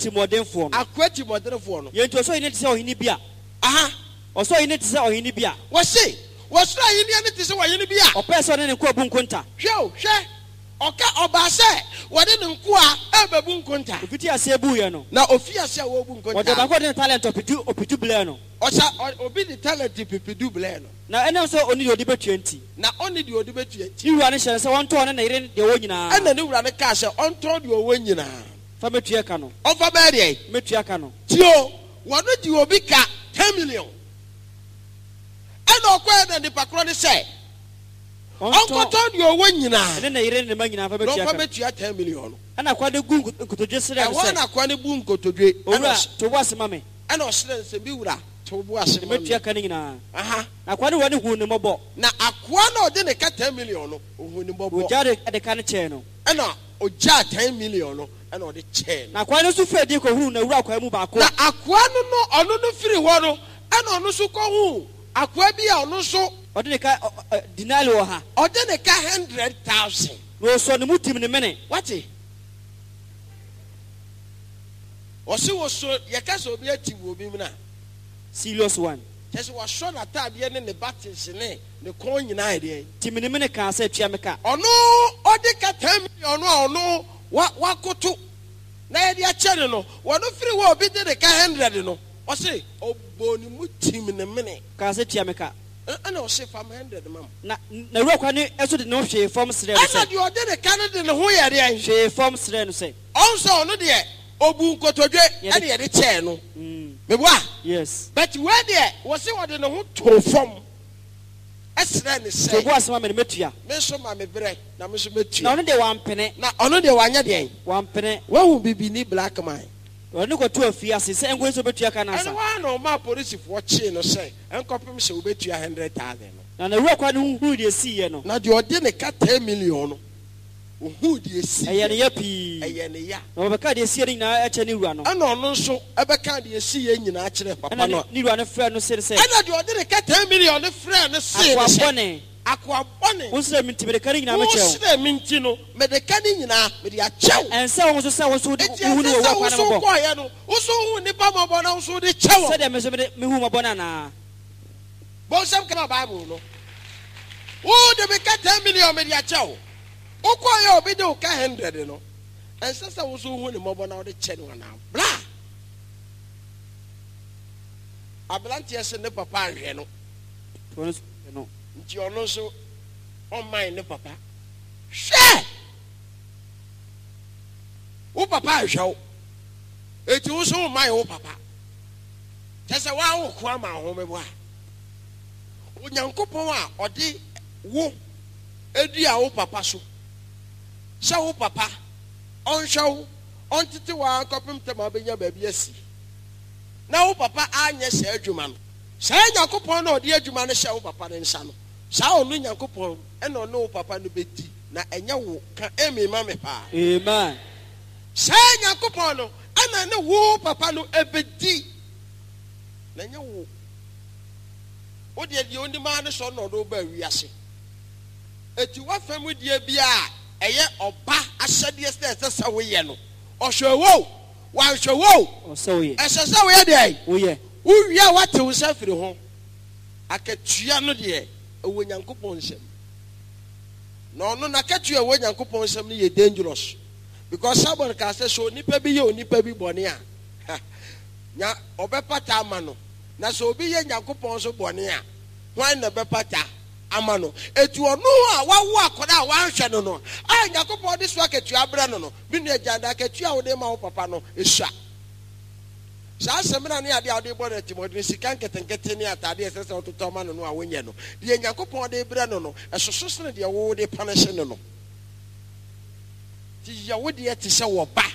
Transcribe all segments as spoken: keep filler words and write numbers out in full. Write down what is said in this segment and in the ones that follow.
akwati modern phone. Akwati modern phone. Yento so ine tse ohini bia. Aha. Oso ine tse ohini bia. Wo se, wo sra yini ane tse ohini bia. Opeso ne nko abu nkonta. Hwe hwe. Oka oba se, wode ne nko a ebebu nkonta. Ofiti ase ebu ye no. Na ofi ase a wo bu nkonta. Wode ba ko de talent opitu opitu ble no. Osa obi di talent pipidu ble no. Na ene so oni odi be twenty. Na oni di odi be twenty. Iwura ne hye se won to ne na ire de wo nyina. Ana ne wura ne ka se on to de wo nyina. Fa metua ka no. On fa be de. Metua ka no. Tio, wono di obi ka ten million. Ana okwa na nipa kro ne se. On ko to de wo nyina. Ene na ire ne ma nyina fa metua ka. No fa metua ten million. Ana kwa de gu nkotodwe sere se. E wana kwa ne bu nkotodwe. Ana to bo asema me. Ana o sere se bi wura. To bo asema me. Metua ka ne nyina. Aha. Na kwa ne woni hu ne mobo. Na akwa na o de ne ka ten million no, o hu ne mobo. O jare de ka ne che no. Ana o ja ten million no, ana o de che. Na kwa ne so fa di ko hu na wura kwa mu ba ko. Na akwa no no ono no firi ho no, ana ono so ko hu. Akwa bi a ono so o de ne ka dinali wo ha. O de ne ka one hundred thousand. No so ne mutim ne mene. What? O se wo so ye ka so bi ati wo bi mu na. Serious one. Just was shown at that ne ne battles ne ne ko nyina ide. Timini mene ka say tua meka. Ono odi ka ten million no ono wa wakoto. Na ye dia chere no, wono firi wo obi de ne ka one hundred no. O se oboni mu tim ne mene. Ka say tua meka. Ana o se fam one hundred mam. Na na ru kwa ne eso de no hwe form sre no say. Ana de odi ne ka ne de ne ho ye de an. Hwe form sre no say. Onso ono de obu nkotodwe ene ye de che no. Meboa? Yes. But where there was it what the who to form? Esra ne say. To bo asema me metua. Me so ma me bre na me so metua. Na ono de wan pene. Na ono de wanya de. Wan pene. Wa hu bibi ni black man. Ono ko to afia se se engo so betua ka na sa. And wa no ma police for chi no say. Enkopem se obetua one hundred thousand no. Na na ru kwa ne hu de si ye no. Na de ode ne ka ten million no. Ohu de si. Eye ne ya pi. Eye ne ya. Na obeka de si ye na eche ne wura no. Ana ono nso ebeka de si ye nyina kire papa no. Ni wura ne frɛ no se se. Ana de ode ne ka ten million ne frɛ no se. Akwa bone. Akwa bone. Wo se minti me de kani nyina me chew. Wo se minti no me de kani nyina me de achew. Ense wo so se wo so hu ni wo kwa na mo bo. Wo so no. Wo so hu ni ba mo bo na wo so de chew. Se de me so me me hu mo bo na na. Bo sam kana Bible no. Wo de me ka ten million me de achew. Wo kwa ya obi de o ka one hundred no. Ense se wo so hu ni mo bo na wo de che no na. Bla. Ablante se ne papa ahwe no. No. Nti ono so on mind ne papa. Hwe! Wo papa ahwe. Eti wo so mind wo papa. Tese wa wo ko ama ho me bo a. Onyankopon a ode wo edi a wo papa so. Sha wo papa on hwe on tete wa kopem tema benya ba bi asi. Na wo papa anya sha adwuma no. Sha Nyankopon na ode adwuma no sha wo papa ne nsa no. Sha onu Nyankopon e no no wo papa no beti na enya wo ka emi ma me pa. Amen. Sha Nyankopon no ana ne wo papa no ebedi na enya wo. O de de oni ma ne so no do ba wiase. Eti wa fam die bia eye oba ahyade ese se wo ye no. Ohwewo wa hwewo o so ye ese se wo ye de wo ye wo wia wate wo sa firi ho akatua no de ewo Nyankopon nsem no no na katua ewo Nyankopon nsem ne ye dangerous because someone can say so nipa bi ye onipa bi bone a nya obepata ama no na so obi ye Nyankopon so bone a hwan na bepata ama no etu ono a wawo akoda a wanhwe no no a Nyankopon de so akatua abra no no bi ne agenda akatua wo de ma wo papa no esua sa semina ne ade ade bo na timodin sika nketenkete ne atade esese ototo ma no no a wonye no de Nyankopon de bra no no esoso sene de wo de punish no no ti ya wo de ete se wo ba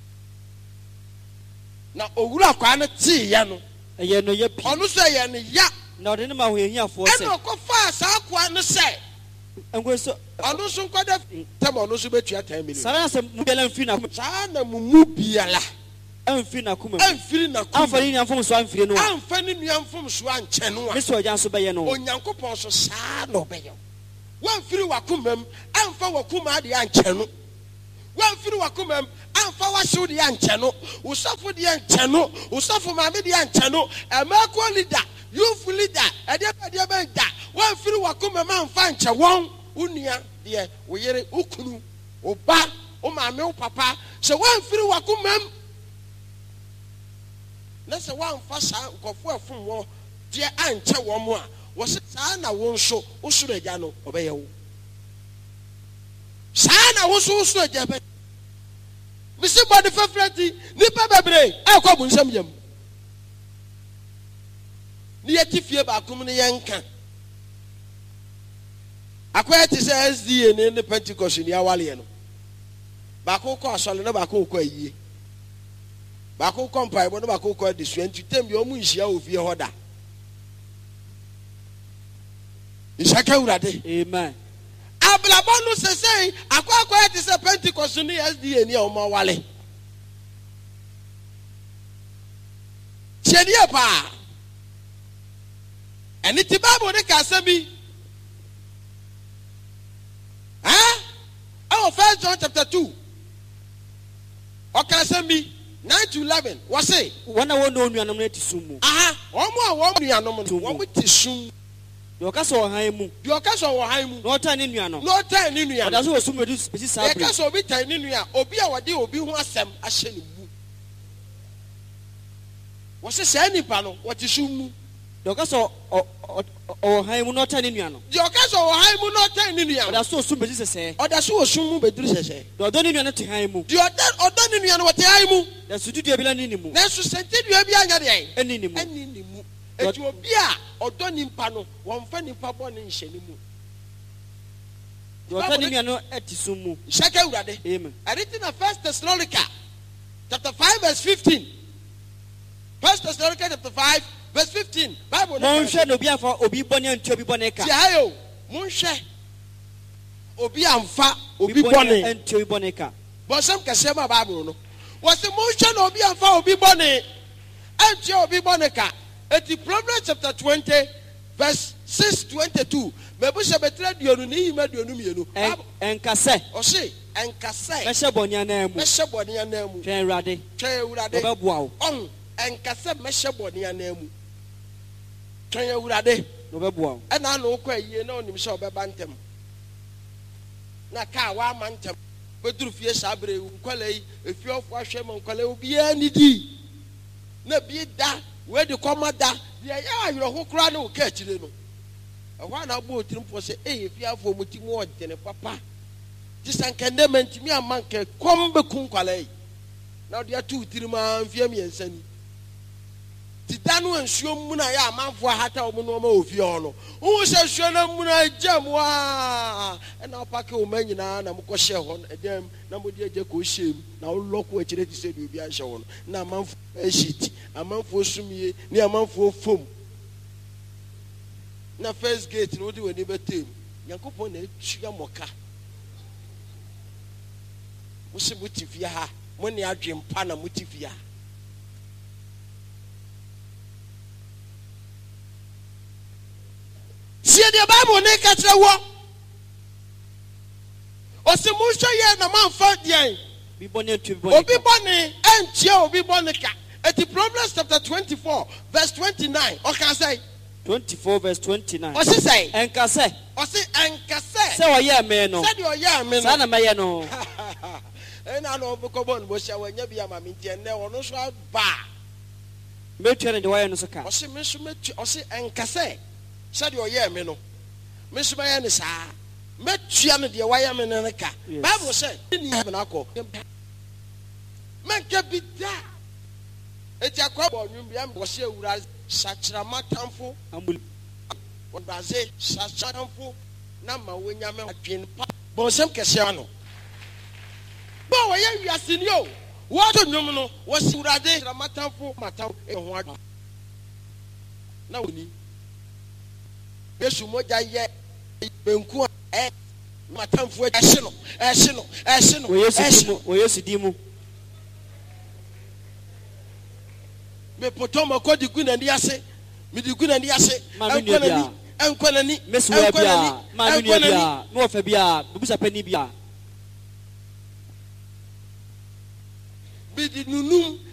na owura kwa na ti ya no eye no ye pi onu so ye ne ya na ode ne ma ho ehiafo se e no ko fa sa kwa no se engo so onu so nkoda tem onu so betua ten million sara se mu bela mfi na sa na mu mu biala amfi na kuma amfiri na kuma amfani ni amfom so amfiri no amfani ni amfom so anche no a me so ojan so beye no Onyankopon so sa no beye wamfiri wakumam amfa wakuma de anche no wamfiri wakumam amfa wahyew de ankyɛ no usafo de ankyɛ no usafo maame de ankyɛ no emako leader youth leader ɛde ba de ba da wan firi wakoma ma amfa ankyɛ wɔn unia de wo yere ukunu oba o maame o papa sɛ wan firi wakoma na sɛ wan fa sa nkɔfo afum wɔ de ankyɛ wɔn mo a wo se saa na wo nso usoro agya no obɛyɛ wo saa na wo nso usoro agya bɛ misi body fefreti nipa bebre akɔ bu nsɛm yam ni yɛti fie ba akom ne yɛnka akɔyɛ te sɛ S D A ne ne Pentecost ni awale no ba ko kɔ asɔle na ba ko kɔ ayie ba ko kɔ mpaebɔ na ba ko kɔ adesua nti tem bi ɔmo nhia ofie hɔ da isaka urade amen ablabɔ no sesei akɔ akɔyɛ te sɛ Pentecost ne S D A ni a ɔmo awale kyɛdeɛ paa ɛne ti Bible ne ka asɛm bi huh? Oh, First John chapter two ɔka asɛm bi nine to eleven wɔ se wɔn a wɔn na onuanom no ti sum mu aha wɔn a wɔn nuanom no wɔn ti sum deɛ ɔka sɛ ɔhan mu deɛ ɔka sɛ ɔhan mu na ɔtan ne nua no na ɔtan ne nua ɔda so wɔ sum edu besi saa bere ɛka sɛ obi tan ne nua obi a wɔde obi ho asɛm ahyɛ ne mu wɔ se saa nipa no wɔte sum mu deɛ ɔka sɛ ɔhan mu na ɔtan ne nua no deɛ ɔka sɛ ɔhan mu na ɔtan ne nua ɔda so wɔ sum besi sɛsɛɛ ɔda so wɔ sum mu beduru sɛsɛɛ deɛ ɔdɔ ne nua no te han mu deɛ ɔda ɔdɔ ne nua no wɔte han mu na sududua bi la ne ne mu nanso sentidua bi anya deɛ ɛne ne mu ɛne ne mu eti obi a ɔdɔ nipa no wɔmfa nipa bɔ ne nhyɛ ne mu deɛ ɔtan ne nua no ɛte sum mu hyɛka awurade amen ɛde ti na First Thessalonica chapter five verse fifteen First Thessalonica chapter five verse fifteen Bible mo nhwɛ na obi afa obi bɔ ne antu obi bɔ ne ka ti ayo mo nhwɛ obi amfa obi bɔ ne antu obi bɔ ne ka bɔnsɛm kɛseɛ ma Bible no wɔsɛ mo nhwɛ na obi amfa obi bɔ ne antu obi bɔ ne ka eti Proverbs chapter twenty verse six twenty-two mebu sɛ betra duonu ne yima duonu mienu ɛnkasɛ ɔse ɛnkasɛ mɛhyɛ bɔne anan mu mɛhyɛ bɔne anan mu twɛn awurade twɛn awurade ɔbɛboa wo ɔn ɛnkasɛ mɛhyɛ bɔne anan mu twɛn awurade ɔbɛboa wo ɛna na wokɔ ayie na onim sɛ ɔbɛba ntɛm na kaa waama ntɛm bɛduru fie saa bere nkwala yi efiɔfo ahwɛ ma nkwala yi obiara ni di na bi da wedi kɔma da deɛ yɛ awerɛho koraa ne wo ka akyire no ɛhɔ a na abɔ otirim pɔ sɛ ɛyɛ fiafoɔ mu ti mu ɔdene papa te sɛ nka nnɛ ma ntimi ama nka kɔm bɛku nkwala yi na ɔde ato tirim a mfeɛ mmiɛnsa ni ti da no nsuo mu na yɛ amanfoɔ ahata wɔn nneɛma wɔ fie hɔ no wohu sɛ nsuo no mu na agya mu a ɛna ɔpake wo ma nyinaa na mokɔhyɛ hɔ ɛdɛm na mode agya kɔhyɛ mu na wolɔko akyirɛ te sɛ deɛ obi ahyɛ hɔ no na amanfoɔ ahyiti amanfoɔ sumie ne amanfoɔ fom na first gate no wode w'ani bɛtɛm nyankopɔn na atua mmɔka wo sɛ mote fie ha mo ne adwempa na mote fie ha sie deɛ Bible ne ka kyerɛ wɔ ɔsɛ monhwɛ yɛ na mamfa deɛn obi bɔne ɛnkyia obi bɔne ka eti Proverbs chapter twenty-four verse twenty-nine ɔka sɛ twenty-four verse twenty-nine ɔse sɛ ɛnkasɛ ɔse ɛnkasɛ sɛ ɔyɛ me no sɛdeɛ ɔyɛ me no saa na mɛyɛ no ɛna na ɔbɛkɔbɔ no bɔhyia wanya bi ama me nti ɛnnɛ ɔno so aba mɛtua no deɛ wɔyɛ no so ka ɔse me nso mɛtua ɔse ɛnkasɛ sɛdeɛ ɔyɛ me no me nso mɛyɛ ne saa mɛtua no deɛ wɔyɛ me no ne ka Bible sɛ ni heaven akɔ mɛnka bi da eti akɔ bɔ nwum bi am wɔhyɛ awura sakyerama tamfo wɔdaze sakyerama na ma wonya me adwen pa bɔnsɛm kɛseɛ no ba wɔyɛ wiase ni o wɔto nwum no wɔsi awurade sakyerama tamfo matam ɛho adwa na woni Yesu moja yɛ benku ɛ matamfo ɛhye no ɛhye no ɛhye no ɛhye no Yesu di mu me potoma ko di guna ndi ase me di guna ndi ase enkonani enkonani mesua bia ma me nua bia me ofa bia bubusa pani bia bi di nunum